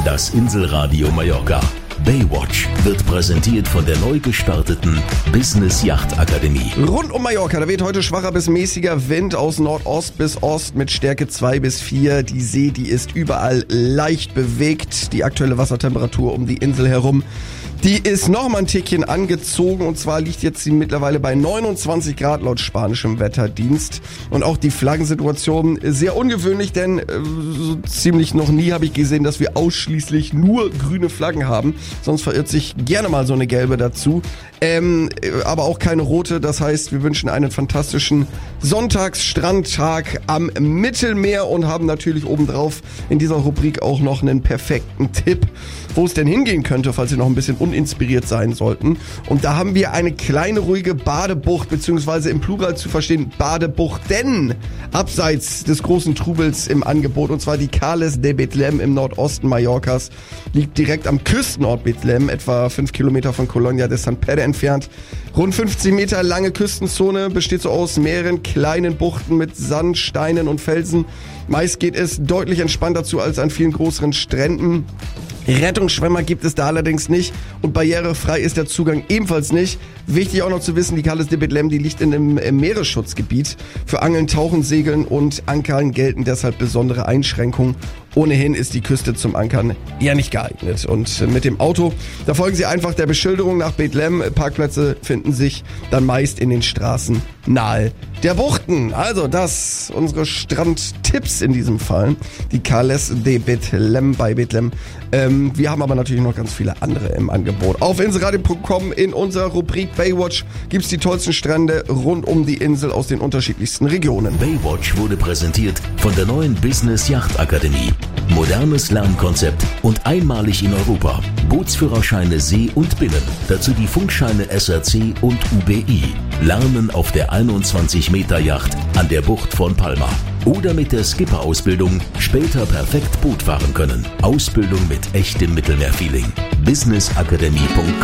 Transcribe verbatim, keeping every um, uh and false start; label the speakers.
Speaker 1: Das Inselradio Mallorca. Baywatch wird präsentiert von der neu gestarteten Business Yacht Akademie.
Speaker 2: Rund um Mallorca, da weht heute schwacher bis mäßiger Wind aus Nordost bis Ost mit Stärke zwei bis vier. Die See, die ist überall leicht bewegt. Die aktuelle Wassertemperatur um die Insel herum, die ist noch mal ein Tickchen angezogen, und zwar liegt jetzt sie mittlerweile bei neunundzwanzig Grad laut spanischem Wetterdienst. Und auch die Flaggensituation ist sehr ungewöhnlich, denn äh, so ziemlich noch nie habe ich gesehen, dass wir ausschließlich nur grüne Flaggen haben. Sonst verirrt sich gerne mal so eine gelbe dazu. Ähm, aber auch keine rote, das heißt, wir wünschen einen fantastischen Sonntagsstrandtag am Mittelmeer und haben natürlich obendrauf in dieser Rubrik auch noch einen perfekten Tipp, wo es denn hingehen könnte, falls Sie noch ein bisschen uninspiriert sein sollten. Und da haben wir eine kleine, ruhige Badebucht, beziehungsweise im Plural zu verstehen Badebuchten, abseits des großen Trubels im Angebot. Und zwar die Cales de Betlem im Nordosten Mallorcas, liegt direkt am Küstenort Betlem, etwa fünf Kilometer von Colonia de San Pere entfernt. Rund fünfzig Meter lange Küstenzone, besteht so aus mehreren kleinen Buchten mit Sand, Steinen und Felsen. Meist geht es deutlich entspannter zu als an vielen größeren Stränden. Rettungsschwimmer gibt es da allerdings nicht und barrierefrei ist der Zugang ebenfalls nicht. Wichtig auch noch zu wissen, die Cales de Betlem, die liegt in einem Meeresschutzgebiet. Für Angeln, Tauchen, Segeln und Ankern gelten deshalb besondere Einschränkungen. Ohnehin ist die Küste zum Ankern eher nicht geeignet. Und mit dem Auto, da folgen Sie einfach der Beschilderung nach Betlem. Parkplätze finden sich dann meist in den Straßen nahe der Buchten. Also das, unsere Strandtipps in diesem Fall. Die Cales de Betlem bei Betlem. Ähm, wir haben aber natürlich noch ganz viele andere im Angebot. Auf inselradio punkt com in unserer Rubrik Baywatch gibt's die tollsten Strände rund um die Insel aus den unterschiedlichsten Regionen.
Speaker 1: Baywatch wurde präsentiert von der neuen Business Yacht Akademie. Modernes Lernkonzept und einmalig in Europa. Bootsführerscheine See und Binnen. Dazu die Funkscheine S R C und U B I. Lernen auf der einundzwanzig Meter Yacht an der Bucht von Palma. Oder mit der Skipper-Ausbildung später perfekt Boot fahren können. Ausbildung mit echtem Mittelmeerfeeling. business akademie punkt com